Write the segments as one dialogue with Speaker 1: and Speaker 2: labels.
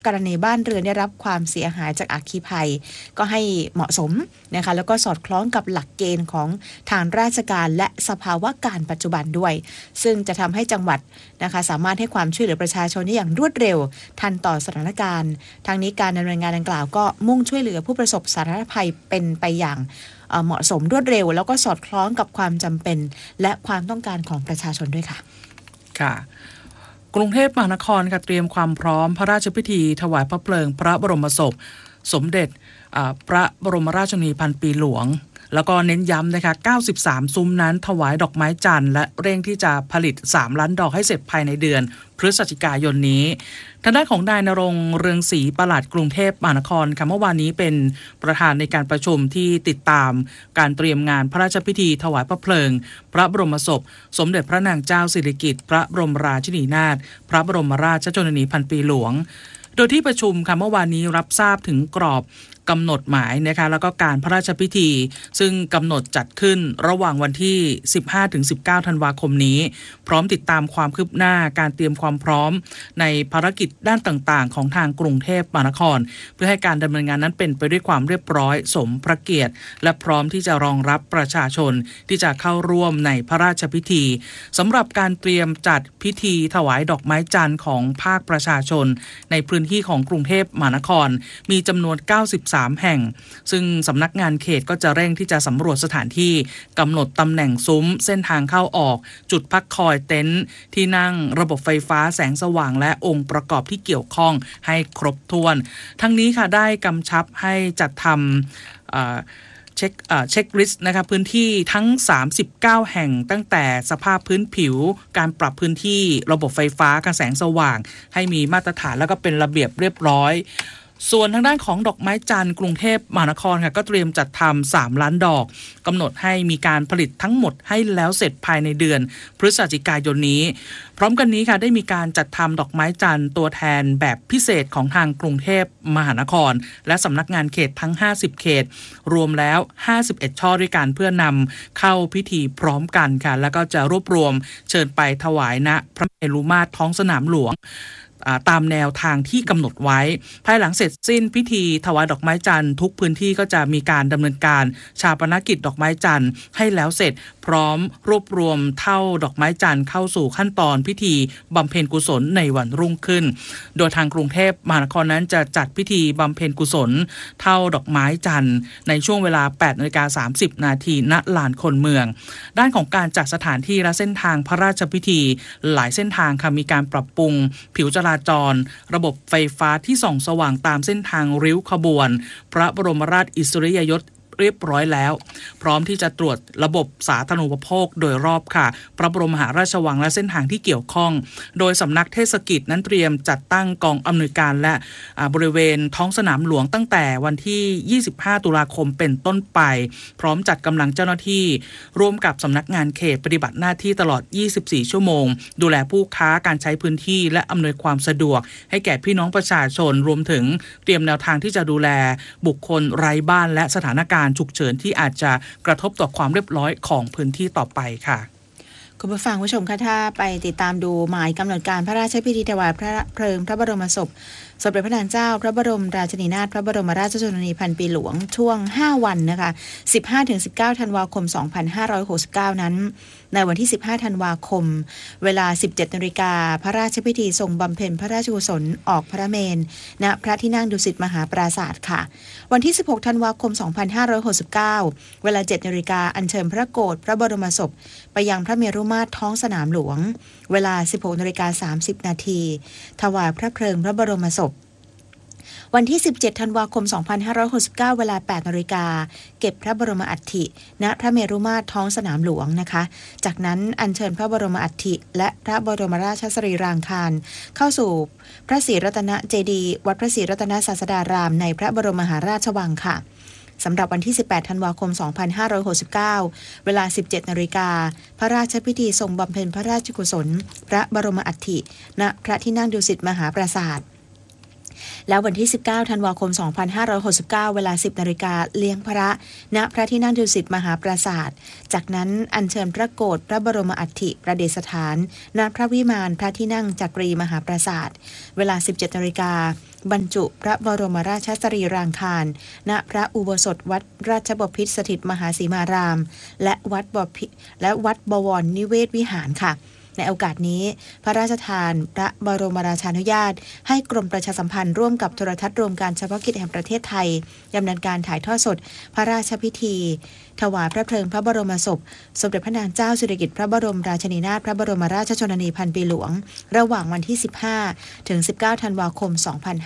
Speaker 1: กรณีบ้านเรือนได้รับความเสียหายจากอัคคีภัยก็ให้เหมาะสมนะคะแล้วก็สอดคล้องกับหลักเกณฑ์ของทางราชการและสภาวะการปัจจุบันด้วยซึ่งจะทำให้จังหวัดนะคะสามารถให้ความช่วยเหลือประชาชนได้อย่างรวดเร็วทันต่อสถานการณ์ทางนี้การดำเนินงานดังกล่าวก็มุ่งช่วยเหลือผู้ประสบสาธารณภัยเป็นไปอย่างเหมาะสมรวดเร็วแล้วก็สอดคล้องกับความจำเป็นและความต้องการของประชาชนด้วยค่ะ
Speaker 2: ค่ะกรุงเทพมหานครค่ะเตรียมความพร้อมพระราชพิธีถวายพระเพลิงพระบรมศพสมเด็จพระบรมราชชนนีพันปีหลวงแล้วก็เน้นย้ำนะคะ93ซุ้มนั้นถวายดอกไม้จันทร์และเร่งที่จะผลิต3ล้านดอกให้เสร็จภายในเดือนพฤศจิกายนนี้ทางด้านของนายณรงค์เรืองศรีปลัดกรุงเทพมหานครค่ะเมื่อวานนี้เป็นประธานในการประชุมที่ติดตามการเตรียมงานพระราชพิธีถวายพระเพลิงพระบรมศพสมเด็จพระนางเจ้าสิริกิติ์พระบรมราชินีนาถพระบรมราชชนนีพันปีหลวงโดยที่ประชุมค่ะเมื่อวานนี้รับทราบถึงกรอบกำหนดหมายนะคะแล้วก็การพระราชพิธีซึ่งกำหนดจัดขึ้นระหว่างวันที่ 15-19 ธันวาคมนี้พร้อมติดตามความคืบหน้าการเตรียมความพร้อมในภารกิจด้านต่างๆของทางกรุงเทพมหานครเพื่อให้การดำเนินงานนั้นเป็นไปด้วยความเรียบร้อยสมพระเกียรติและพร้อมที่จะรองรับประชาชนที่จะเข้าร่วมในพระราชพิธีสำหรับการเตรียมจัดพิธีถวายดอกไม้จันทร์ของภาคประชาชนในพื้นที่ของกรุงเทพมหานครมีจำนวน93แห่งซึ่งสำนักงานเขตก็จะเร่งที่จะสำรวจสถานที่กำหนดตำแหน่งซุ้มเส้นทางเข้าออกจุดพักคอยเต็นท์ที่นั่งระบบไฟฟ้าแสงสว่างและองค์ประกอบที่เกี่ยวข้องให้ครบถ้วนทั้งนี้ค่ะได้กำชับให้จัดทำเช็คลิสต์นะคะพื้นที่ทั้ง39แห่งตั้งแต่สภาพพื้นผิวการปรับพื้นที่ระบบไฟฟ้ากระแสงสว่างให้มีมาตรฐานแล้วก็เป็นระเบียบเรียบร้อยส่วนทางด้านของดอกไม้จันทร์กรุงเทพมหานครค่ะก็เตรียมจัดทำ3ล้านดอกกำหนดให้มีการผลิตทั้งหมดให้แล้วเสร็จภายในเดือนพฤศจิกายนนี้พร้อมกันนี้ค่ะได้มีการจัดทำดอกไม้จันทร์ตัวแทนแบบพิเศษของทางกรุงเทพมหานครและสำนักงานเขตทั้ง50เขตรวมแล้ว51ช่อด้วยกันเพื่อนำเข้าพิธีพร้อมกันค่ะแล้วก็จะรวบรวมเชิญไปถวายณพระเมรุมาตรท้องสนามหลวงตามแนวทางที่กำหนดไว้ภายหลังเสร็จสิ้นพิธีถวายดอกไม้จันทร์ทุกพื้นที่ก็จะมีการดำเนินการชาปนกิจดอกไม้จันทร์ให้แล้วเสร็จพร้อมรวบรวมเท่าดอกไม้จันทร์เข้าสู่ขั้นตอนพิธีบำเพ็ญกุศลในวันรุ่งขึ้นโดยทางกรุงเทพมหานครนั้นจะจัดพิธีบำเพ็ญกุศลเท่าดอกไม้จันทร์ในช่วงเวลา 8:30 น.ณลานคนเมืองด้านของการจัดสถานที่และเส้นทางพระราชพิธีหลายเส้นทางค่ะมีการปรับปรุงผิวจราจรระบบไฟฟ้าที่ส่องสว่างตามเส้นทางริ้วขบวนพระบรมราชอิสริยยศเรียบร้อยแล้วพร้อมที่จะตรวจระบบสาธารณูปโภคโดยรอบค่ะพระบรมมหาราชวังและเส้นทางที่เกี่ยวข้องโดยสำนักเทศกิจนั้นเตรียมจัดตั้งกองอำนวยการและบริเวณท้องสนามหลวงตั้งแต่วันที่25ตุลาคมเป็นต้นไปพร้อมจัดกำลังเจ้าหน้าที่ร่วมกับสำนักงานเขตปฏิบัติหน้าที่ตลอด24ชั่วโมงดูแลผู้ค้าการใช้พื้นที่และอำนวยความสะดวกให้แก่พี่น้องประชาชนรวมถึงเตรียมแนวทางที่จะดูแลบุคคลไร้บ้านและสถานการณ์ฉุกเฉินที่อาจจะกระทบต่อความเรียบร้อยของพื้นที่ต่อไปค่ะ
Speaker 1: คุณผู้ฟังผู้ชมคะถ้าไปติดตามดูหมายกำหนดการพระราชพิธีถวายพระเพลิงพระบรมศพสมเด็จพระนางเจ้าพระบรมราชินีนาถพระบรมราชชนนีพันปีหลวงช่วง5วันนะคะ 15-19 ธันวาคม 2569 นั้นในวันที่15ธันวาคมเวลา 17:00 น.พระราชพิธีทรงบำเพ็ญพระราชกุศลออกพระเมรุณพระที่นั่งดุสิตมหาปราสาทค่ะวันที่16ธันวาคม 2569 เวลา 7:00 น.อัญเชิญพระโกฐพระบรมศพไปยังพระเมรุมาตรท้องสนามหลวงเวลา 16:30 น.ถวายพระเพลิงพระบรมศพวันที่17ธันวาคม 2569 เวลา 8:00 น.เก็บพระบรมอัฐิณพระเมรุมาตรท้องสนามหลวงนะคะจากนั้นอัญเชิญพระบรมอัฐิและพระบรมราชสรีรางคารเข้าสู่พระศรีรัตนเจดีย์วัดพระศรีรัตนศาสดารามในพระบรมมหาราชวังค่ะสำหรับวันที่18ธันวาคม 2569 เวลา 17:00 น.พระราชพิธีทรงบำเพ็ญพระราชกุศลพระบรมอัฐิณพระที่นั่งดุสิตมหาปราสาทแล้ววันที่19ธันวาคม2569เวลา 10 นาฬิกาเลี้ยงพระณพระที่นั่งดุสิตมหาปราสาทจากนั้นอัญเชิญพระโกฐพระบรมอัฐิประดิษฐานณพระวิมานพระที่นั่งจักรีมหาปราสาทเวลา 17 นาฬิกาบรรจุพระบรมราชสรีรางคารณพระอุโบสถวัดราชบพิตรสถิตมหาสีมารามและวัดบวรนิเวศวิหารค่ะในโอกาสนี้พระราชทานพระบรมราชานุญาตให้กรมประชาสัมพันธ์ร่วมกับโทรทัศน์รวมการเฉพาะกิจแห่งประเทศไทยดำเนินการถ่ายทอดสดพระราชพิธีถวายพระเพลิงพระบรมศพสมเด็จพระนางเจ้าสิริกิติ์พระบรมราชินีนาถพระบรมราชชนนีพันปีหลวงระหว่างวันที่15ถึง19ธันวาคม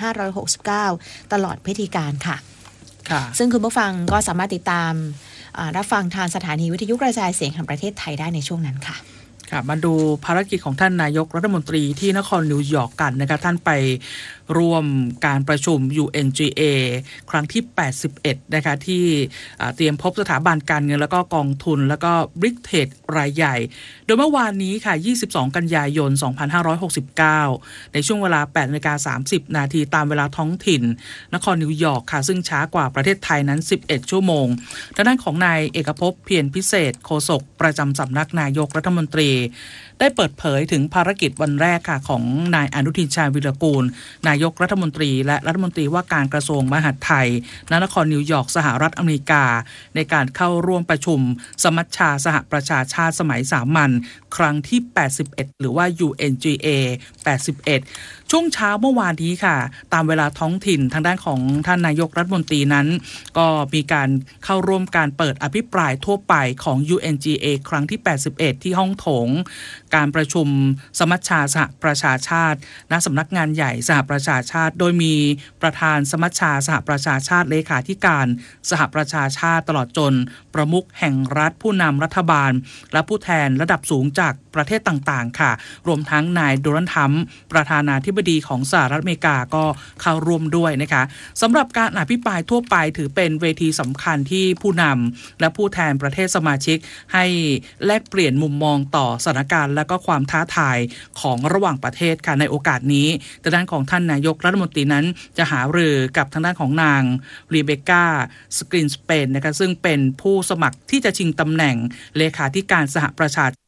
Speaker 1: 2569ตลอดพิธีการค่ะซึ่งคุณผู้ฟังก็สามารถติดตามรับฟังทางสถานีวิทยุกระจายเสียงแห่งประเทศไทยได้ในช่วงนั้นค่ะ
Speaker 2: มาดูภารกิจของท่านนายกรัฐมนตรีที่นครนิวยอร์กกันนะคะท่านไปร่วมการประชุม UNGA ครั้งที่81นะคะที่เตรียมพบสถาบันการเงินแล้วก็กองทุนแล้วก็ Big Tech รายใหญ่โดยเมื่อวานนี้ค่ะ22กันยายน2569ในช่วงเวลา 8:30 นาทีตามเวลาท้องถิ่นนครนิวยอร์กค่ะซึ่งช้ากว่าประเทศไทยนั้น11ชั่วโมงทางด้านของนายเอกภพเพียรพิเศษโฆษกประจำสำนักนายกรัฐมนตรีได้เปิดเผยถึงภารกิจวันแรกค่ะของนายอนุทินชาญวิรากูลนายกรัฐมนตรีและรัฐมนตรีว่าการกระทรวงมหาดไทยณนครนิวยอร์กสหรัฐอเมริกาในการเข้าร่วมประชุมสมัชชาสหประชาชาติสมัยสามัญครั้งที่81หรือว่า UNGA 81ช่วงเช้าเมื่อวานนี้ค่ะตามเวลาท้องถิ่นทางด้านของท่านนายกรัฐมนตรีนั้นก็มีการเข้าร่วมการเปิดอภิปรายทั่วไปของ UNGA ครั้งที่81ที่ห้องโถงการประชุมสมัชชาสหประชาชาติณสำนักงานใหญ่สหประชาชาติโดยมีประธานสมัชชาสหประชาชาติเลขาธิการสหประชาชาติตลอดจนประมุขแห่งรัฐผู้นำรัฐบาลและผู้แทนระดับสูงจากประเทศต่างๆค่ะรวมทั้งนายโดนัลด์ทรัมป์ประธานาธิบดีของสหรัฐอเมริกาก็เข้าร่วมด้วยนะคะสำหรับการอภิปรายทั่วไปถือเป็นเวทีสำคัญที่ผู้นำและผู้แทนประเทศสมาชิกให้แลกเปลี่ยนมุมมองต่อสถานการณ์และก็ความท้าทายของระหว่างประเทศค่ะในโอกาสนี้ทางด้านของท่านนายกรัฐมนตรีนั้นจะหารือกับทางด้านของนางรีเบคก้าสกรีนสเปนนะคะซึ่งเป็นผู้สมัครที่จะชิงตำแหน่งเลขาธิการสหประชาชาติ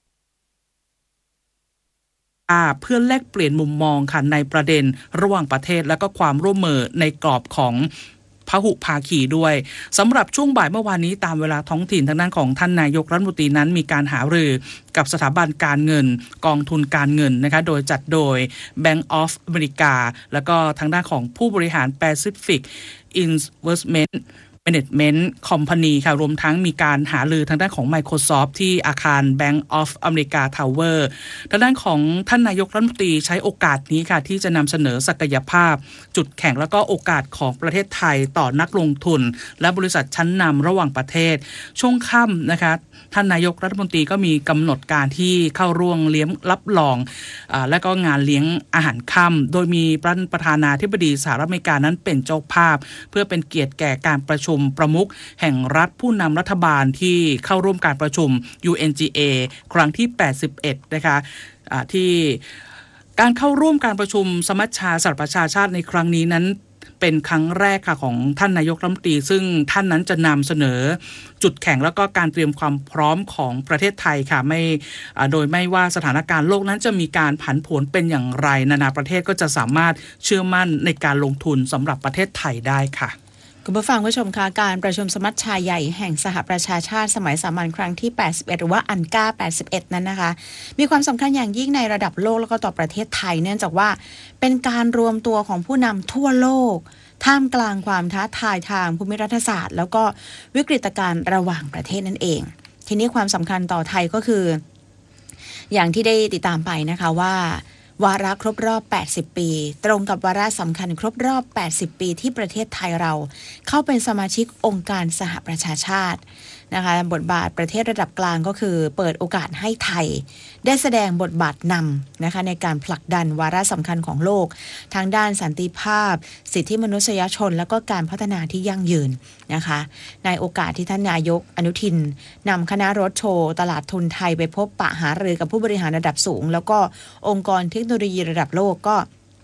Speaker 2: เพื่อแลกเปลี่ยนมุมมองค่ะในประเด็นระหว่างประเทศและก็ความร่วมมือในกรอบของพหุภาคีด้วยสำหรับช่วงบ่ายเมื่อวานนี้ตามเวลาท้องถิ่นทางด้านของท่านนายกรัฐมนตรีนั้นมีการหารือกับสถาบันการเงินกองทุนการเงินนะคะโดยจัดโดย Bank of America แล้วก็ทางด้านของผู้บริหาร Pacific Investment Management Company ค่ะรวมทั้งมีการหารือทางด้านของ Microsoft ที่อาคาร Bank of America Tower ทางด้านของท่านนายกรัฐมนตรีใช้โอกาสนี้ค่ะที่จะนำเสนอศักยภาพจุดแข็งแล้วก็โอกาสของประเทศไทยต่อนักลงทุนและบริษัทชั้นนำระหว่างประเทศช่วงค่ำนะคะท่านนายกรัฐมนตรีก็มีกำหนดการที่เข้าร่วมเลี้ยงรับรองและก็งานเลี้ยงอาหารค่ำโดยมีประธานาธิบดีสหรัฐอเมริกานั้นเป็นเจ้าภาพเพื่อเป็นเกียรติแก่การประชุมประมุขแห่งรัฐผู้นำรัฐบาลที่เข้าร่วมการประชุม UNGA ครั้งที่81นะคะที่การเข้าร่วมการประชุมสมัชชาสหประชาชาติในครั้งนี้นั้นเป็นครั้งแรกค่ะของท่านนายกรัฐมนตรีซึ่งท่านนั้นจะนำเสนอจุดแข็งแล้วก็การเตรียมความพร้อมของประเทศไทยค่ะโดยไม่ว่าสถานการณ์โลกนั้นจะมีการผันผวนเป็นอย่างไรนานาประเทศก็จะสามารถเชื่อมั่นในการลงทุนสำหรับประเทศไทยได้ค่ะ
Speaker 1: คุณผู้ฟังผู้ชมคะการประชุมสมัชชาใหญ่แห่งสหประชาชาติสมัยสามัญครั้งที่81หรือว่าอันก้า81นั้นนะคะมีความสำคัญอย่างยิ่งในระดับโลกแล้วก็ต่อประเทศไทยเนื่องจากว่าเป็นการรวมตัวของผู้นำทั่วโลกท่ามกลางความท้าทายทางภูมิรัฐศาสตร์แล้วก็วิกฤตการณ์ระหว่างประเทศนั่นเองทีนี้ความสำคัญต่อไทยก็คืออย่างที่ได้ติดตามไปนะคะว่าวาระครบรอบ80ปีตรงกับวาระสำคัญครบรอบ80ปีที่ประเทศไทยเราเข้าเป็นสมาชิกองค์การสหประชาชาตินะคะบทบาทประเทศระดับกลางก็คือเปิดโอกาสให้ไทยได้แสดงบทบาทนำนะคะในการผลักดันวาระสำคัญของโลกทางด้านสันติภาพสิทธิมนุษยชนและก็การพัฒนาที่ยั่งยืนนะคะในโอกาสที่ท่านนายกอนุทินนำคณะรถโชว์ตลาดทุนไทยไปพบปะหารือกับผู้บริหารระดับสูงแล้วก็องค์กรเทคโนโลยีระดับโลกก็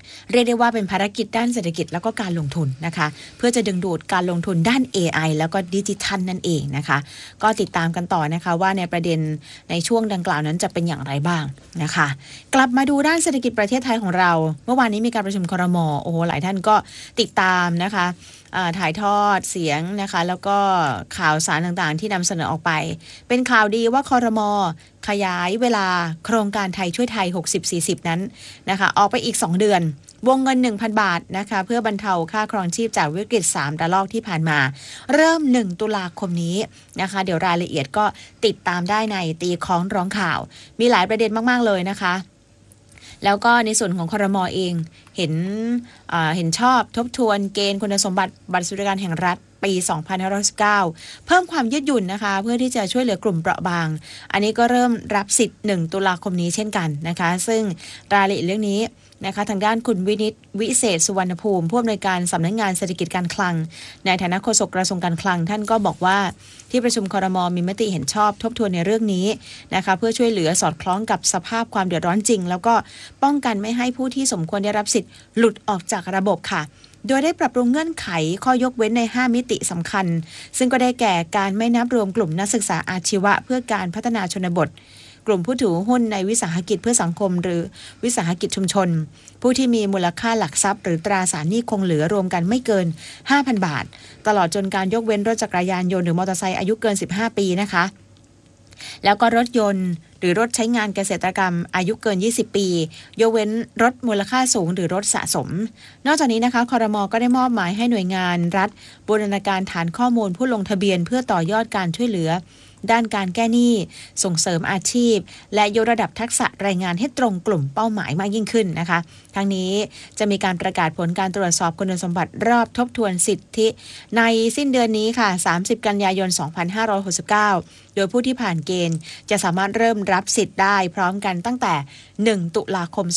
Speaker 1: เรียกได้ว่าเป็นภารกิจด้านเศรษฐกิจแล้วก็การลงทุนนะคะเพื่อจะดึงดูดการลงทุนด้าน AI แล้วก็ดิจิทัลนั่นเองนะคะก็ติดตามกันต่อนะคะว่าในประเด็นในช่วงดังกล่าวนั้นจะเป็นอย่างไรบ้างนะคะกลับมาดูด้านเศรษฐกิจประเทศไทยของเราเมื่อวานนี้มีการประชุมครม.โอ้โหหลายท่านก็ติดตามนะคะถ่ายทอดเสียงนะคะแล้วก็ข่าวสารต่างๆที่นำเสนอออกไปเป็นข่าวดีว่าครม.ขยายเวลาโครงการไทยช่วยไทย 60-40 นั้นนะคะออกไปอีก2 เดือนวงเงิน 1,000 บาทนะคะเพื่อบรรเทาค่าครองชีพจากวิกฤต3ระลอกที่ผ่านมาเริ่ม1ตุลาคมนี้นะคะเดี๋ยวรายละเอียดก็ติดตามได้ในตีค้องร้องข่าวมีหลายประเด็นมากๆเลยนะคะแล้วก็ในส่วนของครม.เองเห็นชอบทบทวนเกณฑ์คุณสมบัติบัตรสวัสดิการแห่งรัฐปี 2519 เพิ่มความยืดหยุ่นนะคะเพื่อที่จะช่วยเหลือกลุ่มเปราะบางอันนี้ก็เริ่มรับสิทธิ์1ตุลาคมนี้เช่นกันนะคะซึ่งรายละเอียดเรื่องนี้นะคะทางด้านคุณวินิตวิเศษสุวรรณภูมิผู้อำนวยการสำนักงานเศรษฐกิจการคลังในฐานะโฆษกกระทรวงการคลังท่านก็บอกว่าที่ประชุมครม.มีมติเห็นชอบทบทวนในเรื่องนี้นะคะเพื่อช่วยเหลือสอดคล้องกับสภาพความเดือดร้อนจริงแล้วก็ป้องกันไม่ให้ผู้ที่สมควรได้รับสิทธิ์หลุดออกจากระบบค่ะโดยได้ปรับปรุงเงื่อนไขข้อยกเว้นใน5มิติสำคัญซึ่งก็ได้แก่การไม่นับรวมกลุ่มนักศึกษาอาชีวะเพื่อการพัฒนาชนบทกลุ่มผู้ถือหุ้นในวิสาหกิจเพื่อสังคมหรือวิสาหกิจชุมชนผู้ที่มีมูลค่าหลักทรัพย์หรือตราสารหนี้คงเหลือรวมกันไม่เกิน 5,000 บาทตลอดจนการยกเว้นรถจักรยานยนต์หรือมอเตอร์ไซค์อายุเกิน15ปีนะคะแล้วก็รถยนต์หรือรถใช้งานเกษตรกรรมอายุเกิน20ปียกเว้นรถมูลค่าสูงหรือรถสะสมนอกจากนี้นะคะครม.ก็ได้มอบหมายให้หน่วยงานรัฐบูรณาการฐานข้อมูลผู้ลงทะเบียนเพื่อต่อยอดการช่วยเหลือด้านการแก้หนี้ส่งเสริมอาชีพและยกระดับทักษะแรงงานให้ตรงกลุ่มเป้าหมายมากยิ่งขึ้นนะคะทั้งนี้จะมีการประกาศผลการตรวจสอบคุณสมบัติรอบทบทวนสิทธิในสิ้นเดือนนี้ค่ะ30กันยายน2569โดยผู้ที่ผ่านเกณฑ์จะสามารถเริ่มรับสิทธิ์ได้พร้อมกันตั้งแต่1ตุลาคม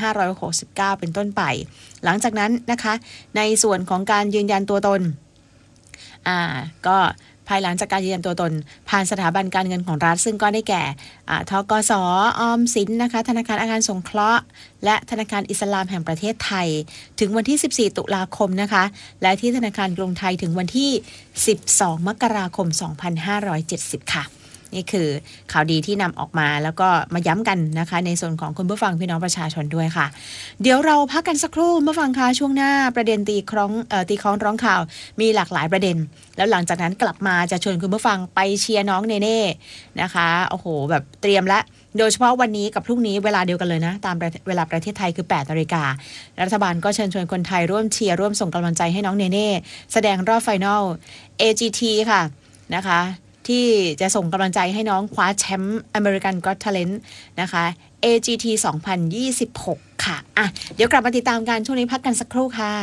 Speaker 1: 2569เป็นต้นไปหลังจากนั้นนะคะในส่วนของการยืนยันตัวตนก็ภายหลังจากการยืนยันตัวตนผ่านสถาบันการเงินของรัฐซึ่งก็ได้แก่ธกส.ออมสินนะคะธนาคารอาคารสงเคราะห์และธนาคารอิสลามแห่งประเทศไทยถึงวันที่14ตุลาคมนะคะและที่ธนาคารกรุงไทยถึงวันที่12มกราคม2570ค่ะนี่คือข่าวดีที่นำออกมาแล้วก็มาย้ำกันนะคะในส่วนของคุณผู้ฟังพี่น้องประชาชนด้วยค่ะเดี๋ยวเราพักกันสักครู่คุณผู้ฟังคะช่วงหน้าประเด็นตีคล้องร้องข่าวมีหลากหลายประเด็นแล้วหลังจากนั้นกลับมาจะชวนคุณผู้ฟังไปเชียร์น้องเนเน่นะคะโอ้โหแบบเตรียมและโดยเฉพาะวันนี้กับพรุ่งนี้เวลาเดียวกันเลยนะตามเวลาประเทศไทยคือ 8:00 น.รัฐบาลก็เชิญชวนคนไทยร่วมเชียร์ร่วมส่งกำลังใจให้น้องเนเน่แสดงรอบไฟนอล AGT ค่ะนะคะที่จะส่งกำลังใจให้น้องคว้าแชมป์ American Got Talent นะคะ AGT 2026 ค่ะเดี๋ยวกลับมาติดตามกันช่วงนี้พักกันสักครู่ค่ะ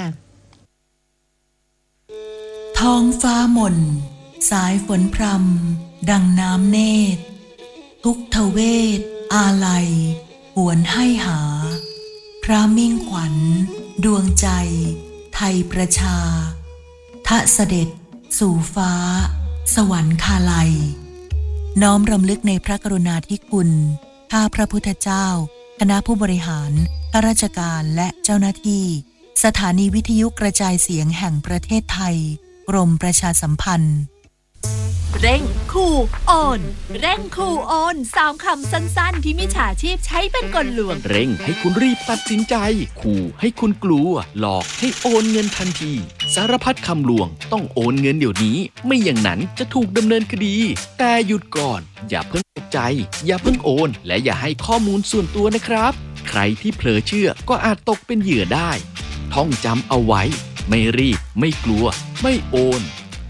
Speaker 3: ท้องฟ้าหม่นสายฝนพรำดังน้ำเนตรทุกทเวทอาลัยหวนให้หาพระมิ่งขวัญดวงใจไทยประชาทะเสด็จสู่ฟ้าสวรรคาลัยน้อมรำลึกในพระกรุณาธิคุณข้าพระพุทธเจ้าคณะผู้บริหารข้าราชการและเจ้าหน้าที่สถานีวิทยุกระจายเสียงแห่งประเทศไทยกรมประชาสัมพันธ์
Speaker 4: เร่งคูโอนเร่งคูโอน3คำสั้นๆที่มิจฉาชีพใช้เป็นกลลวง
Speaker 5: เร่งให้คุณรีบตัดสินใจขู่ให้คุณกลัวหลอกให้โอนเงินทันทีสารพัดคำลวงต้องโอนเงินเดี๋ยวนี้ไม่อย่างนั้นจะถูกดำเนินคดีแต่หยุดก่อนอย่าเพิ่งตกใจอย่าเพิ่งโอนและอย่าให้ข้อมูลส่วนตัวนะครับใครที่เผลอเชื่อก็อาจตกเป็นเหยื่อได้ท่องจำเอาไว้ไม่รีบไม่กลัวไม่โอน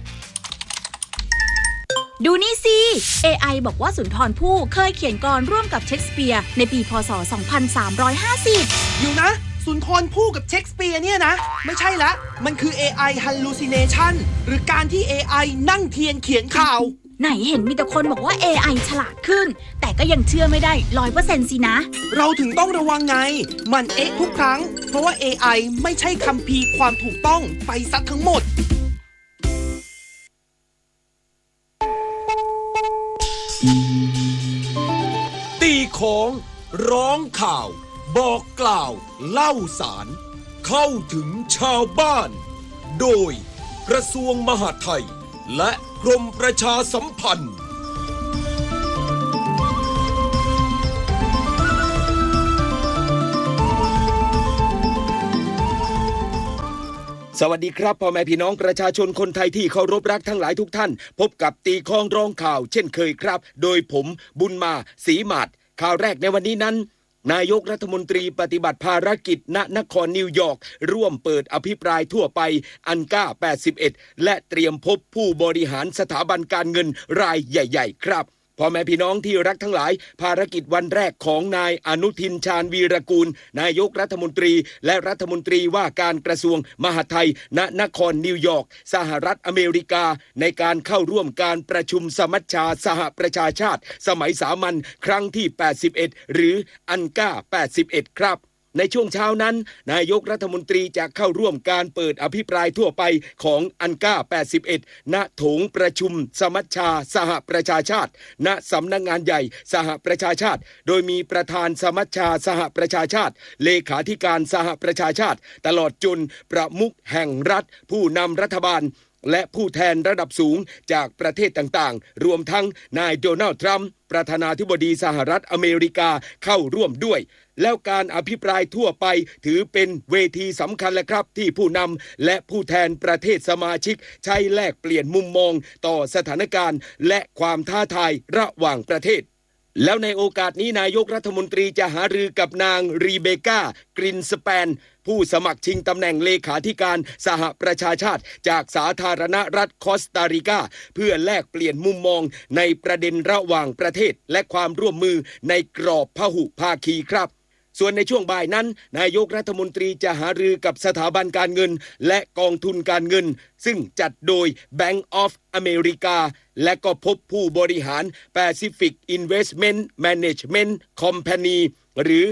Speaker 4: ดูนี่สิ AI บอกว่าสุนทรภู่เคยเขียนกลอนร่วมกับเชคสเปียร์ในปีพ.ศ. 2350
Speaker 6: อยู่นะสุนทรภู่กับเชคสเปียร์เนี่ยนะไม่ใช่ละมันคือ AI hallucination หรือการที่ AI นั่งเทียนเขียนข่าว
Speaker 4: ไหนเห็นมีแต่คนบอกว่า AI ฉลาดขึ้นแต่ก็ยังเชื่อไม่ได้ 100% สินะ
Speaker 6: เราถึงต้องระวังไงมันทุกครั้งเพราะว่า AI ไม่ใช่คัมภีร์ความถูกต้องไปซะทั้งหมด
Speaker 7: ตีของร้องข่าวบอกกล่าวเล่าสารเข้าถึงชาวบ้านโดยกระทรวงมหาดไทยและกรมประชาสัมพันธ์
Speaker 8: สวัสดีครับพ่อแม่พี่น้องประชาชนคนไทยที่เคารพรักทั้งหลายทุกท่านพบกับตีคล้องร้องข่าวเช่นเคยครับโดยผมบุญมาศรีมาศข่าวแรกในวันนี้นั้นนายกรัฐมนตรีปฏิบัติภารกิจณนครนิวยอร์กร่วมเปิดอภิปรายทั่วไปอันก้า81และเตรียมพบผู้บริหารสถาบันการเงินรายใหญ่ๆครับพ่อแม่พี่น้องที่รักทั้งหลายภารกิจวันแรกของนายอนุทินชาญวีรกูลนายกรัฐมนตรีและรัฐมนตรีว่าการกระทรวงมหาดไทยณนครนิวยอร์กสหรัฐอเมริกาในการเข้าร่วมการประชุมสมัชชาสหประชาชาติสมัยสามัญครั้งที่81หรืออันก้า81ครับในช่วงเช้านั้นนายกรัฐมนตรีจะเข้าร่วมการเปิดอภิปรายทั่วไปของอันก้า81ณโถงประชุมสมัชชาสหประชาชาติณสำนักงานใหญ่สหประชาชาติโดยมีประธานสมัชชาสหประชาชาติเลขาธิการสหประชาชาติตลอดจนประมุขแห่งรัฐผู้นำรัฐบาลและผู้แทนระดับสูงจากประเทศต่างๆรวมทั้งนายโดนัลด์ทรัมป์ประธานาธิบดีสหรัฐอเมริกาเข้าร่วมด้วยแล้วการอภิปรายทั่วไปถือเป็นเวทีสำคัญและครับที่ผู้นำและผู้แทนประเทศสมาชิกใช้แลกเปลี่ยนมุมมองต่อสถานการณ์และความท้าทายระหว่างประเทศแล้วในโอกาสนี้นายกรัฐมนตรีจะหารือกับนางรีเบก้ากรินสแปนผู้สมัครชิงตำแหน่งเลขาธิการสหประชาชาติจากสาธารณรัฐคอสตาริกาเพื่อแลกเปลี่ยนมุมมองในประเด็นระหว่างประเทศและความร่วมมือในกรอบพหุภาคีครับส่วนในช่วงบ่ายนั้นนายกรัฐมนตรีจะหารือกับสถาบันการเงินและกองทุนการเงินซึ่งจัดโดย Bank of America และก็พบผู้บริหาร Pacific Investment Management Company หรือ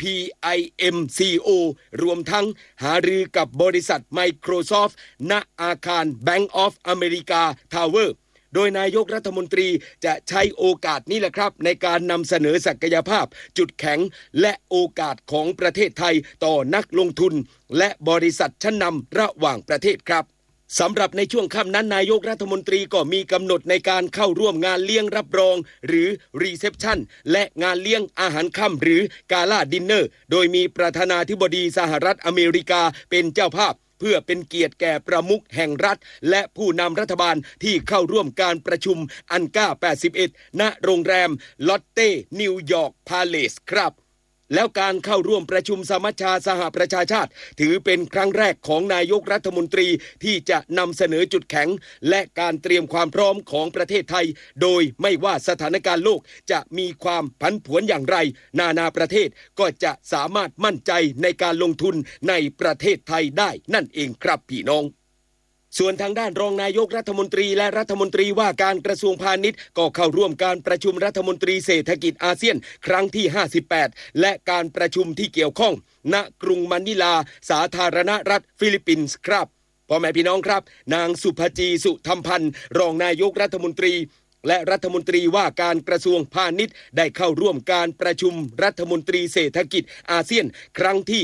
Speaker 8: PIMCO รวมทั้งหารือกับบริษัท Microsoft ณอาคาร Bank of America Towerโดยนายกรัฐมนตรีจะใช้โอกาสนี้แหละครับในการนำเสนอศักยภาพจุดแข็งและโอกาสของประเทศไทยต่อนักลงทุนและบริษัทชั้นนำระหว่างประเทศครับสำหรับในช่วงค่ำนั้นนายกรัฐมนตรีก็มีกำหนดในการเข้าร่วมงานเลี้ยงรับรองหรือรีเซพชันและงานเลี้ยงอาหารค่ำหรือกาล่าดินเนอร์โดยมีประธานาธิบดีสหรัฐอเมริกาเป็นเจ้าภาพเพื่อเป็นเกียรติแก่ประมุขแห่งรัฐและผู้นำรัฐบาลที่เข้าร่วมการประชุมอันก้า81ณโรงแรมลอตเต้นิวยอร์กพาเลสครับแล้วการเข้าร่วมประชุมสมัชชาสหประชาชาติถือเป็นครั้งแรกของนายกรัฐมนตรีที่จะนำเสนอจุดแข็งและการเตรียมความพร้อมของประเทศไทยโดยไม่ว่าสถานการณ์โลกจะมีความผันผวนอย่างไรนานาประเทศก็จะสามารถมั่นใจในการลงทุนในประเทศไทยได้นั่นเองครับพี่น้องส่วนทางด้านรองนายกรัฐมนตรีและรัฐมนตรีว่าการกระทรวงพาณิชย์ก็เข้าร่วมการประชุมรัฐมนตรีเศรษฐกิจอาเซียนครั้งที่58และการประชุมที่เกี่ยวข้องณกรุงมะนิลาสาธารณรัฐฟิลิปปินส์ครับพ่อแม่พี่น้องครับนางสุภจีสุธรรมพันธ์รองนายกรัฐมนตรีและรัฐมนตรีว่าการกระทรวงพาณิชย์ได้เข้าร่วมการประชุมรัฐมนตรีเศรษฐกิจอาเซียนครั้งที่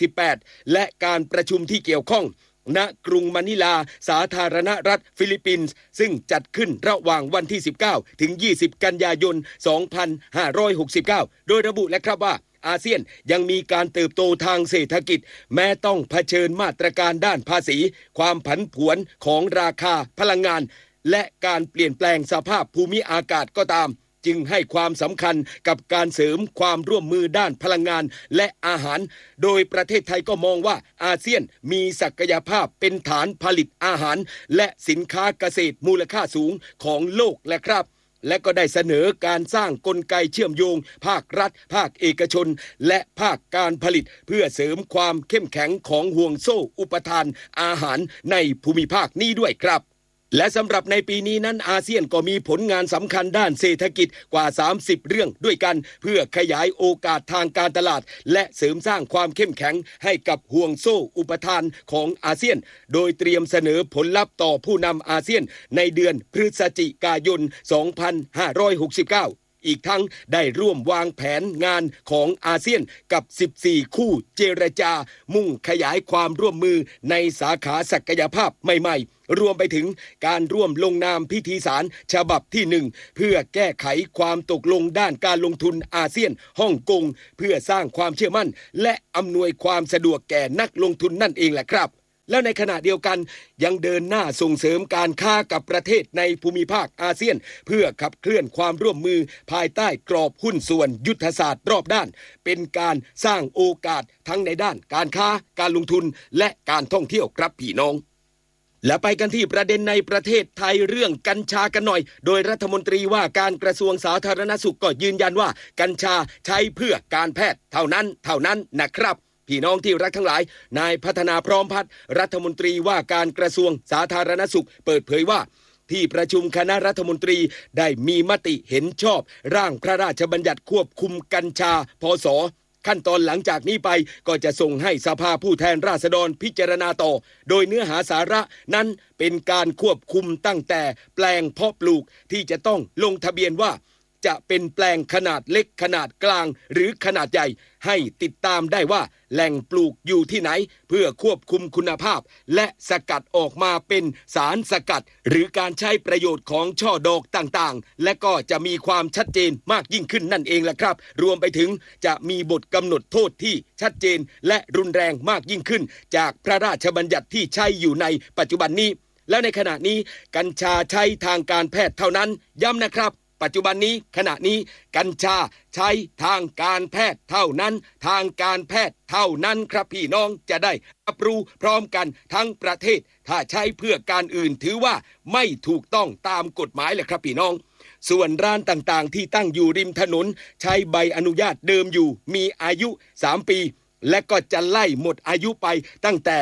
Speaker 8: 58และการประชุมที่เกี่ยวข้องณกรุงมะนิลาสาธารณรัฐฟิลิปปินส์ซึ่งจัดขึ้นระหว่างวันที่19ถึง20กันยายน2569โดยระบุและครับว่าอาเซียนยังมีการเติบโตทางเศรษฐกิจแม้ต้องเผชิญมาตรการด้านภาษีความผันผวนของราคาพลังงานและการเปลี่ยนแปลงสภาพภูมิอากาศก็ตามจึงให้ความสำคัญกับการเสริมความร่วมมือด้านพลังงานและอาหารโดยประเทศไทยก็มองว่าอาเซียนมีศักยภาพเป็นฐานผลิตอาหารและสินค้าเกษตรมูลค่าสูงของโลกและครับและก็ได้เสนอการสร้างกลไกเชื่อมโยงภาครัฐภาคเอกชนและภาคการผลิตเพื่อเสริมความเข้มแข็งของห่วงโซ่อุปทานอาหารในภูมิภาคนี้ด้วยครับและสำหรับในปีนี้นั้นอาเซียนก็มีผลงานสำคัญด้านเศรษฐกิจกว่า30เรื่องด้วยกันเพื่อขยายโอกาสทางการตลาดและเสริมสร้างความเข้มแข็งให้กับห่วงโซ่อุปทานของอาเซียนโดยเตรียมเสนอผลลัพธ์ต่อผู้นำอาเซียนในเดือนพฤศจิกายน2569 อีกทั้งได้ร่วมวางแผนงานของอาเซียนกับ14คู่เจรจามุ่งขยายความร่วมมือในสาขาศักยภาพใหม่ๆรวมไปถึงการร่วมลงนามพิธีสารฉบับที่1เพื่อแก้ไขความตกลงด้านการลงทุนอาเซียนฮ่องกงเพื่อสร้างความเชื่อมั่นและอำนวยความสะดวกแก่นักลงทุนนั่นเองแหละครับแล้วในขณะเดียวกันยังเดินหน้าส่งเสริมการค้ากับประเทศในภูมิภาคอาเซียนเพื่อขับเคลื่อนความร่วมมือภายใต้กรอบหุ้นส่วนยุทธศาสตร์รอบด้านเป็นการสร้างโอกาสทั้งในด้านการค้าการลงทุนและการท่องเที่ยวครับพี่น้องและไปกันที่ประเด็นในประเทศไทยเรื่องกัญชากันหน่อยโดยรัฐมนตรีว่าการกระทรวงสาธารณสุขก็ยืนยันว่ากัญชาใช้เพื่อการแพทย์เท่านั้นนะครับพี่น้องที่รักทั้งหลายนายพัฒนาพร้อมพัฒน์รัฐมนตรีว่าการกระทรวงสาธารณสุขเปิดเผยว่าที่ประชุมคณะรัฐมนตรีได้มีมติเห็นชอบร่างพระราชบัญญัติควบคุมกัญชาพ.ศ.ขั้นตอนหลังจากนี้ไปก็จะส่งให้สภาผู้แทนราษฎรพิจารณาต่อโดยเนื้อหาสาระนั้นเป็นการควบคุมตั้งแต่แปลงเพาะปลูกที่จะต้องลงทะเบียนว่าจะเป็นแปลงขนาดเล็กขนาดกลางหรือขนาดใหญ่ให้ติดตามได้ว่าแหล่งปลูกอยู่ที่ไหนเพื่อควบคุมคุณภาพและสกัดออกมาเป็นสารสกัดหรือการใช้ประโยชน์ของช่อดอกต่างๆและก็จะมีความชัดเจนมากยิ่งขึ้นนั่นเองแหละครับรวมไปถึงจะมีบทกำหนดโทษที่ชัดเจนและรุนแรงมากยิ่งขึ้นจากพระราชบัญญัติที่ใช้อยู่ในปัจจุบันนี้และในขณะนี้กัญชาใช้ทางการแพทย์เท่านั้นย้ำนะครับปัจจุบันนี้ขณะนี้กัญชาใช้ทางการแพทย์เท่านั้นทางการแพทย์เท่านั้นครับพี่น้องจะได้รับรู้พร้อมกันทั้งประเทศถ้าใช้เพื่อการอื่นถือว่าไม่ถูกต้องตามกฎหมายเลยครับพี่น้องส่วนร้านต่างๆที่ตั้งอยู่ริมถนนใช้ใบอนุญาตเดิมอยู่มีอายุ3 ปีและก็จะไล่หมดอายุไปตั้งแต่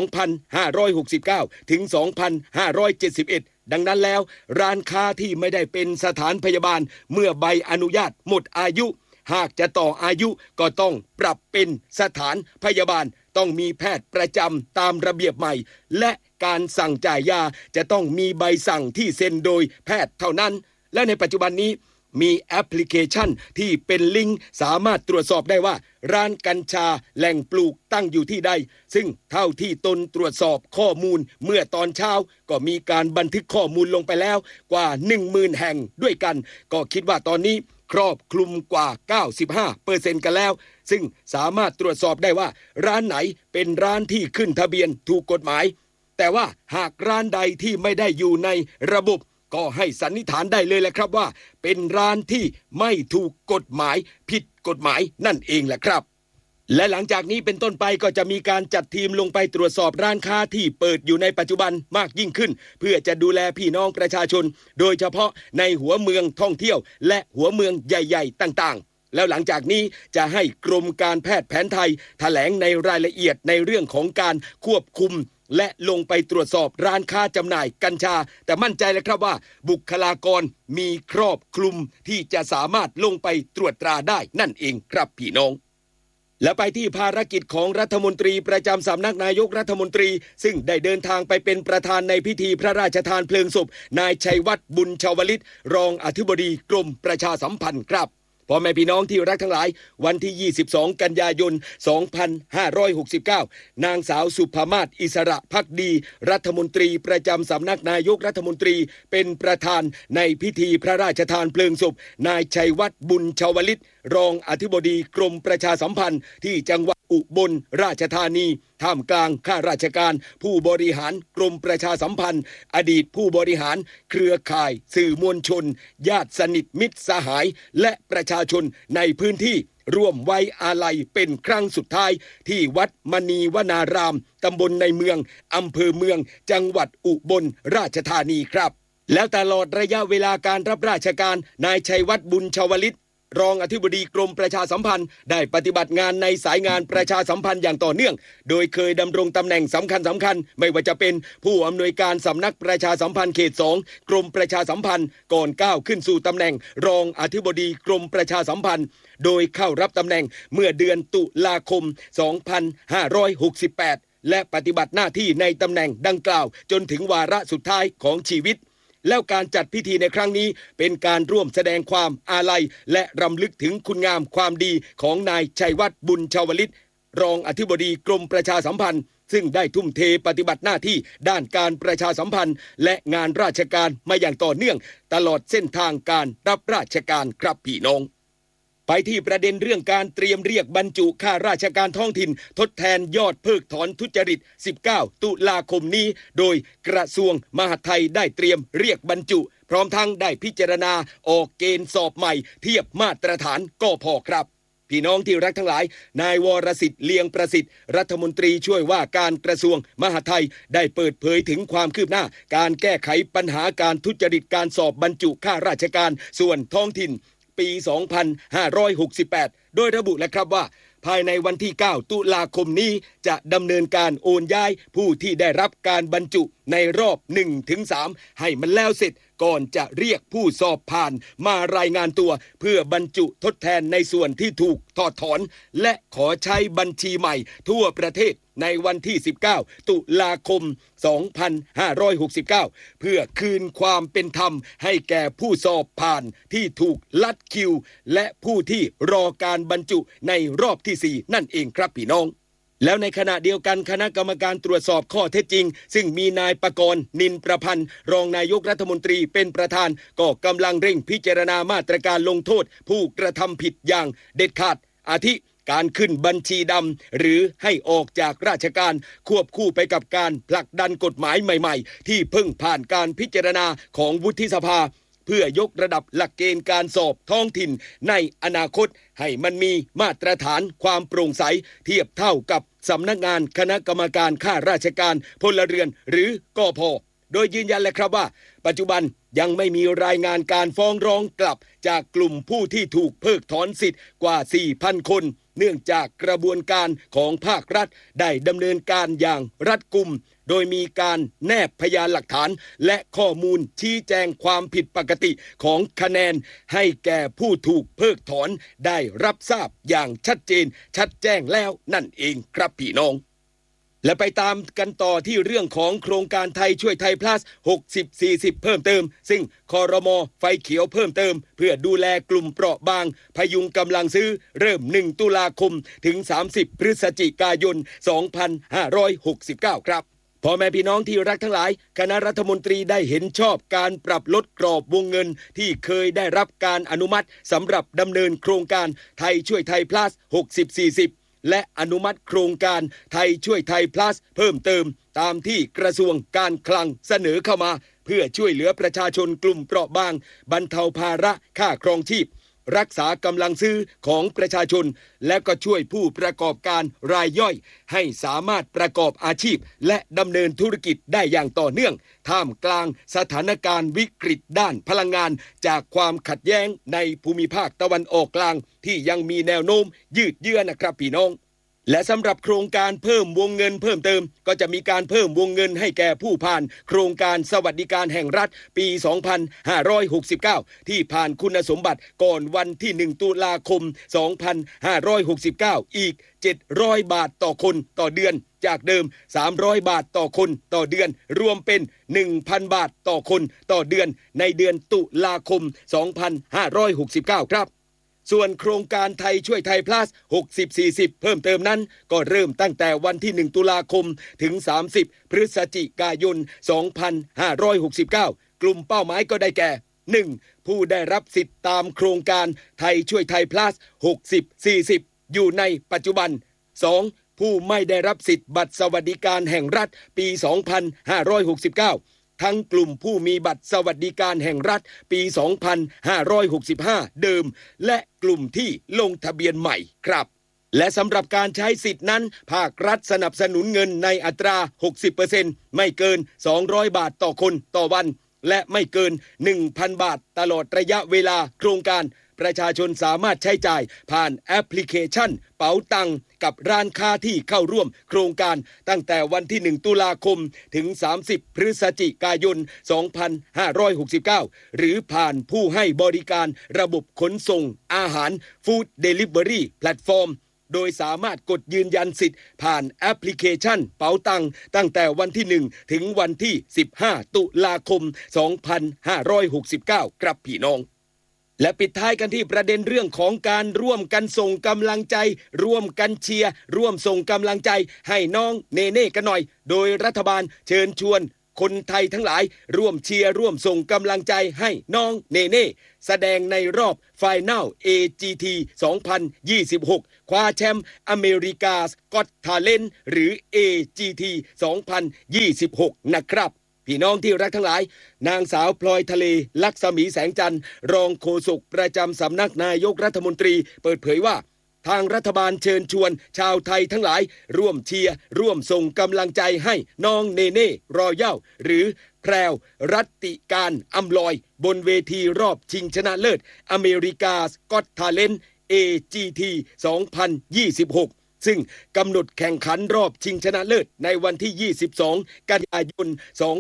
Speaker 8: 2569 ถึง 2571 ดังนั้นแล้วร้านค้าที่ไม่ได้เป็นสถานพยาบาลเมื่อใบอนุญาตหมดอายุหากจะต่ออายุก็ต้องปรับเป็นสถานพยาบาลต้องมีแพทย์ประจำตามระเบียบใหม่และการสั่งจ่ายยาจะต้องมีใบสั่งที่เซ็นโดยแพทย์เท่านั้นและในปัจจุบันนี้มีแอปพลิเคชันที่เป็นลิงก์สามารถตรวจสอบได้ว่าร้านกัญชาแหล่งปลูกตั้งอยู่ที่ใดซึ่งเท่าที่ตนตรวจสอบข้อมูลเมื่อตอนเช้าก็มีการบันทึกข้อมูลลงไปแล้วกว่า 10,000 แห่งด้วยกันก็คิดว่าตอนนี้ครอบคลุมกว่า 95% กันแล้วซึ่งสามารถตรวจสอบได้ว่าร้านไหนเป็นร้านที่ขึ้นทะเบียนถูกกฎหมายแต่ว่าหากร้านใดที่ไม่ได้อยู่ในระบบก็ให้สันนิษฐานได้เลยแหละครับว่าเป็นร้านที่ไม่ถูกกฎหมายผิดกฎหมายนั่นเองแหละครับและหลังจากนี้เป็นต้นไปก็จะมีการจัดทีมลงไปตรวจสอบร้านค้าที่เปิดอยู่ในปัจจุบันมากยิ่งขึ้นเพื่อจะดูแลพี่น้องประชาชนโดยเฉพาะในหัวเมืองท่องเที่ยวและหัวเมืองใหญ่ๆต่างๆแล้วหลังจากนี้จะให้กรมการแพทย์แผนไทยแถลงในรายละเอียดในเรื่องของการควบคุมและลงไปตรวจสอบร้านค้าจำหน่ายกัญชาแต่มั่นใจเลยครับว่าบุคลากรมีครอบคลุมที่จะสามารถลงไปตรวจตราได้นั่นเองครับพี่น้องและไปที่ภารกิจของรัฐมนตรีประจำสำนักนายกรัฐมนตรีซึ่งได้เดินทางไปเป็นประธานในพิธีพระราชทานเพลิงศพนายชัยวัฒน์บุญชวลิตรองอธิบดีกรมประชาสัมพันธ์ครับพ่อแม่พี่น้องที่รักทั้งหลายวันที่22กันยายน2569นางสาวสุภมาศอิสระภักดีรัฐมนตรีประจำสำนักนายกรัฐมนตรีเป็นประธานในพิธีพระราชทานเพลิงศพนายชัยวัฒน์บุญชวลิตรองอธิบดีกรมประชาสัมพันธ์ที่จังหวัดอุบลราชธานีท่ามกลางข้าราชการผู้บริหารกรมประชาสัมพันธ์อดีตผู้บริหารเครือข่ายสื่อมวลชนญาติสนิทมิตรสหายและประชาชนในพื้นที่ร่วมไว้อาลัยเป็นครั้งสุดท้ายที่วัดมณีวนารามตำบลในเมืองอำเภอเมืองจังหวัดอุบลราชธานีครับแล้วตลอดระยะเวลาการรับราชการนายชัยวัฒน์บุญชวลิตรองอธิบดีกรมประชาสัมพันธ์ได้ปฏิบัติงานในสายงานประชาสัมพันธ์อย่างต่อเนื่องโดยเคยดำรงตำแหน่งสำคัญไม่ว่าจะเป็นผู้อำนวยการสำนักประชาสัมพันธ์เขต 2กรมประชาสัมพันธ์ก่อนก้าวขึ้นสู่ตำแหน่งรองอธิบดีกรมประชาสัมพันธ์โดยเข้ารับตำแหน่งเมื่อเดือนตุลาคม 2568และปฏิบัติหน้าที่ในตำแหน่งดังกล่าวจนถึงวาระสุดท้ายของชีวิตแล้วการจัดพิธีในครั้งนี้เป็นการร่วมแสดงความอาลัยและรำลึกถึงคุณงามความดีของนายชัยวัฒน์บุญชวลิตรองอธิบดีกรมประชาสัมพันธ์ซึ่งได้ทุ่มเทปฏิบัติหน้าที่ด้านการประชาสัมพันธ์และงานราชการมาอย่างต่อเนื่องตลอดเส้นทางการรับราชการครับพี่น้องไปที่ประเด็นเรื่องการเตรียมเรียกบรรจุข้าราชการท้องถิ่นทดแทนยอดเพิกถอนทุจริต19ตุลาคมนี้โดยกระทรวงมหาดไทยได้เตรียมเรียกบรรจุพร้อมทั้งได้พิจารณาออกเกณฑ์สอบใหม่เทียบมาตรฐานก็พอครับพี่น้องที่รักทั้งหลายนายวรสิทธิ์เลียงประสิทธิ์รัฐมนตรีช่วยว่าการกระทรวงมหาดไทยได้เปิดเผยถึงความคืบหน้าการแก้ไขปัญหาการทุจริตการสอบบรรจุข้าราชการส่วนท้องถิ่นปี 2568 โดยระบุแล้วครับว่าภายในวันที่ 9 ตุลาคมนี้จะดำเนินการโอนย้ายผู้ที่ได้รับการบรรจุในรอบ 1-3 ให้มันแล้วเสร็จก่อนจะเรียกผู้สอบผ่านมารายงานตัวเพื่อบรรจุทดแทนในส่วนที่ถูกถอดถอนและขอใช้บัญชีใหม่ทั่วประเทศในวันที่ 19 ตุลาคม 2569 เพื่อคืนความเป็นธรรมให้แก่ผู้สอบผ่านที่ถูกลัดคิวและผู้ที่รอการบรรจุในรอบที่ 4 นั่นเองครับพี่น้องแล้วในขณะเดียวกันคณะกรรมการตรวจสอบข้อเท็จจริงซึ่งมีนายปกรณ์นินประพันธ์รองนายกรัฐมนตรีเป็นประธานก็กำลังเร่งพิจารณามาตรการลงโทษผู้กระทำผิดอย่างเด็ดขาดอาทิการขึ้นบัญชีดำหรือให้ออกจากราชการควบคู่ไปกับการผลักดันกฎหมายใหม่ๆที่เพิ่งผ่านการพิจารณาของวุฒิสภาเพื่อยกระดับหลักเกณฑ์การสอบท้องถิ่นในอนาคตให้มันมีมาตรฐานความโปร่งใสเทียบเท่ากับสำนักงานคณะกรรมการข้าราชการพลเรือนหรือกพ.โดยยืนยันเลยครับว่าปัจจุบันยังไม่มีรายงานการฟ้องร้องกลับจากกลุ่มผู้ที่ถูกเพิกถอนสิทธิ์กว่า 4,000 คนเนื่องจากกระบวนการของภาครัฐได้ดำเนินการอย่างรัดกุมโดยมีการแนบพยานหลักฐานและข้อมูลชี้แจงความผิดปกติของคะแนนให้แก่ผู้ถูกเพิกถอนได้รับทราบอย่างชัดเจนชัดแจ้งแล้วนั่นเองครับพี่น้องและไปตามกันต่อที่เรื่องของโครงการไทยช่วยไทย plus 60-40 เพิ่มเติมซึ่งครม.ไฟเขียวเพิ่มเติมเพื่อดูแลกลุ่มเปราะบางพยุงกำลังซื้อเริ่ม 1 ตุลาคมถึง 30 พฤศจิกายน 2569 ครับพ่อแม่พี่น้องที่รักทั้งหลายคณะรัฐมนตรีได้เห็นชอบการปรับลดกรอบวงเงินที่เคยได้รับการอนุมัติสำหรับดำเนินโครงการไทยช่วยไทย plus 60-40และอนุมัติโครงการไทยช่วยไทย plus เพิ่มเติมตามที่กระทรวงการคลังเสนอเข้ามาเพื่อช่วยเหลือประชาชนกลุ่มเปราะบางบรรเทาภาระค่าครองชีพรักษากำลังซื้อของประชาชนและก็ช่วยผู้ประกอบการรายย่อยให้สามารถประกอบอาชีพและดำเนินธุรกิจได้อย่างต่อเนื่องท่ามกลางสถานการณ์วิกฤตด้านพลังงานจากความขัดแย้งในภูมิภาคตะวันออกกลางที่ยังมีแนวโน้มยืดเยื้อนะครับพี่น้องและสำหรับโครงการเพิ่มวงเงินเพิ่มเติมก็จะมีการเพิ่มวงเงินให้แก่ผู้ผ่านโครงการสวัสดิการแห่งรัฐปี 2569 ที่ผ่านคุณสมบัติก่อนวันที่ 1 ตุลาคม 2569 อีก 700 บาทต่อคนต่อเดือนจากเดิม 300 บาทต่อคนต่อเดือนรวมเป็น 1,000 บาทต่อคนต่อเดือนในเดือนตุลาคม 2569 ครับส่วนโครงการไทยช่วยไทย plus 60-40 เพิ่มเติมนั้นก็เริ่มตั้งแต่วันที่ 1 ตุลาคมถึง 30 พฤศจิกายน 2569 กลุ่มเป้าหมายก็ได้แก่ 1. ผู้ได้รับสิทธิ์ตามโครงการไทยช่วยไทย plus 60-40 อยู่ในปัจจุบัน 2. ผู้ไม่ได้รับสิทธิ์บัตรสวัสดิการแห่งรัฐปี 2569ทั้งกลุ่มผู้มีบัตรสวัสดิการแห่งรัฐปี 2565 เดิมและกลุ่มที่ลงทะเบียนใหม่ครับและสำหรับการใช้สิทธินั้นภาครัฐสนับสนุนเงินในอัตรา 60% ไม่เกิน 200 บาทต่อคนต่อวันและไม่เกิน 1,000 บาทตลอดระยะเวลาโครงการประชาชนสามารถใช้จ่ายผ่านแอปพลิเคชันเป๋าตังกับร้านค้าที่เข้าร่วมโครงการตั้งแต่วันที่ 1 ตุลาคมถึง 30 พฤศจิกายน 2569 หรือผ่านผู้ให้บริการระบบขนส่งอาหาร Food Delivery Platform โดยสามารถกดยืนยันสิทธิ์ผ่านแอปพลิเคชันเป๋าตังตั้งแต่วันที่1ถึงวันที่15ตุลาคม2569ครับพี่น้องและปิดท้ายกันที่ประเด็นเรื่องของการร่วมกันส่งกำลังใจร่วมกันเชียร์ร่วมส่งกำลังใจให้น้องเนเน่กันหน่อยโดยรัฐบาลเชิญชวนคนไทยทั้งหลายร่วมเชียร์ร่วมส่งกำลังใจให้น้องเนเน่แสดงในรอบไฟนอล AGT 2026 คว้าแชมป์อเมริกาสก็อตทาเลนต์หรือ AGT 2026 นะครับพี่น้องที่รักทั้งหลายนางสาวพลอยทะเลลักษมีแสงจันทร์รองโฆษกประจำสำนักนายกรัฐมนตรีเปิดเผยว่าทางรัฐบาลเชิญชวนชาวไทยทั้งหลายร่วมเชียร์ร่วมส่งกำลังใจให้น้องเนเน่รอยัลหรือแพรวรัตติการอำลอยบนเวทีรอบชิงชนะเลิศอเมริกาสก็อตทาเลนต์ AGT 2026ซึ่งกำหนดแข่งขันรอบชิงชนะเลิศในวันที่22กันยายน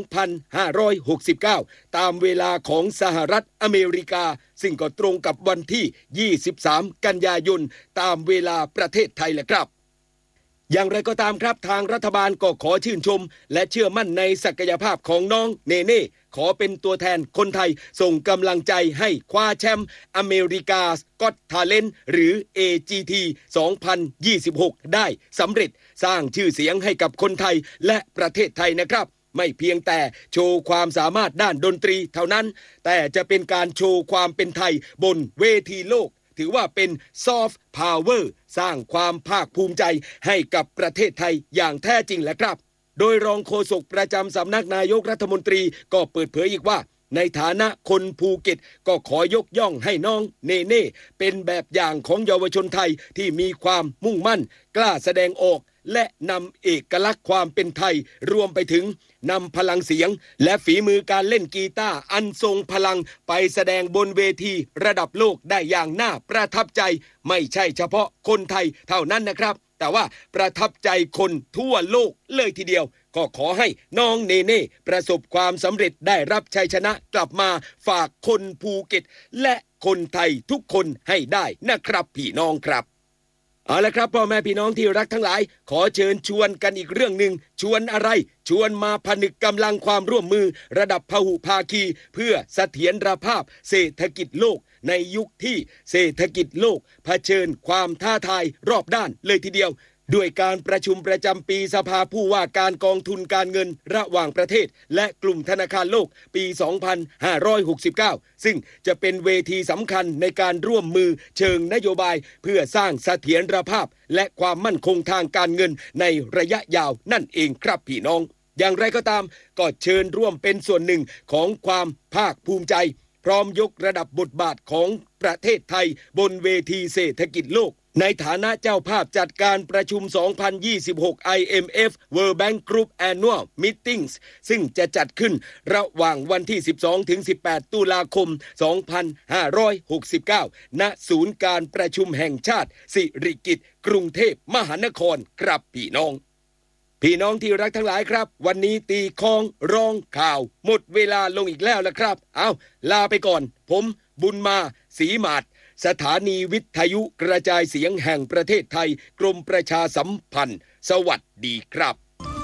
Speaker 8: 2569ตามเวลาของสหรัฐอเมริกาซึ่งก็ตรงกับวันที่23กันยายนตามเวลาประเทศไทยแหละครับอย่างไรก็ตามครับทางรัฐบาลก็ขอชื่นชมและเชื่อมั่นในศักยภาพของน้องเนเน่ขอเป็นตัวแทนคนไทยส่งกำลังใจให้คว้าแชมป์อเมริกาสก็อตทาเลนต์หรือ AGT 2026 ได้สำเร็จสร้างชื่อเสียงให้กับคนไทยและประเทศไทยนะครับไม่เพียงแต่โชว์ความสามารถด้านดนตรีเท่านั้นแต่จะเป็นการโชว์ความเป็นไทยบนเวทีโลกถือว่าเป็นซอฟต์พาวเวอร์สร้างความภาคภูมิใจให้กับประเทศไทยอย่างแท้จริงแหละครับโดยรองโฆษกประจำสำนักนายกรัฐมนตรีก็เปิดเผยอีกว่าในฐานะคนภูเก็ตก็ขอยกย่องให้น้องเนเน่เป็นแบบอย่างของเยาวชนไทยที่มีความมุ่งมั่นกล้าแสดงออกและนำเอกลักษณ์ความเป็นไทยรวมไปถึงนำพลังเสียงและฝีมือการเล่นกีตาร์อันทรงพลังไปแสดงบนเวทีระดับโลกได้อย่างน่าประทับใจไม่ใช่เฉพาะคนไทยเท่านั้นนะครับแต่ว่าประทับใจคนทั่วโลกเลยทีเดียวก็ขอให้น้องเนเน่ประสบความสำเร็จได้รับชัยชนะกลับมาฝากคนภูเก็ตและคนไทยทุกคนให้ได้นะครับพี่น้องครับเอาละครับพ่อแม่พี่น้องที่รักทั้งหลายขอเชิญชวนกันอีกเรื่องหนึ่งชวนอะไรชวนมาผนึกกำลังความร่วมมือระดับพหุภาคีเพื่อเสถียรภาพเศรษฐกิจโลกในยุคที่เศรษฐกิจโลกเผชิญความท้าทายรอบด้านเลยทีเดียวด้วยการประชุมประจำปีสภาผู้ว่าการกองทุนการเงินระหว่างประเทศและกลุ่มธนาคารโลกปี 2569 ซึ่งจะเป็นเวทีสำคัญในการร่วมมือเชิงนโยบายเพื่อสร้างเสถียรภาพและความมั่นคงทางการเงินในระยะยาวนั่นเองครับพี่น้องอย่างไรก็ตามก็เชิญร่วมเป็นส่วนหนึ่งของความภาคภูมิใจพร้อมยกระดับบทบาทของประเทศไทยบนเวทีเศรษฐกิจโลกในฐานะเจ้าภาพจัดการประชุม 2026 IMF World Bank Group Annual Meetings ซึ่งจะจัดขึ้นระหว่างวันที่ 12-18 ตุลาคม 2569 ณ ศูนย์การประชุมแห่งชาติสิริกิติ์กรุงเทพมหานครครับพี่น้องที่รักทั้งหลายครับวันนี้ตีคองร้องข่าวหมดเวลาลงอีกแล้วละครับลาไปก่อนผมบุญมาศรีหมาดสถานีวิทยุกระจายเสียงแห่งประเทศไทยกรมประชาสัมพันธ์สวัสดีครับ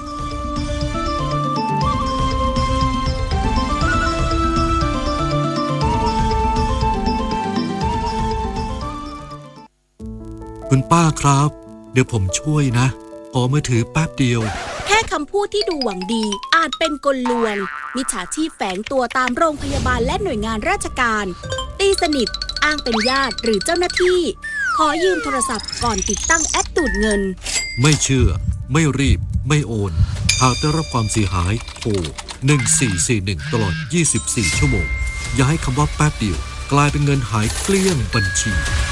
Speaker 9: คุณป้าครับเดี๋ยวผมช่วยนะขอมือถือแป๊บเดียว
Speaker 4: แค่คำพูดที่ดูหวังดีอาจเป็นกลลวงมิจฉาชีพแฝงตัวตามโรงพยาบาลและหน่วยงานราชการตีสนิทอ้างเป็นญาติหรือเจ้าหน้าที่ขอยืมโทรศัพท์ก่อนติดตั้งแอปดูดเงิน
Speaker 9: ไม่เชื่อไม่รีบไม่โอนหากได้รับความเสียหายโทร1441ตลอด24ชั่วโมงอย่าให้คำว่าแป๊บเดียวกลายเป็นเงินหายเกลี้ยงบัญชี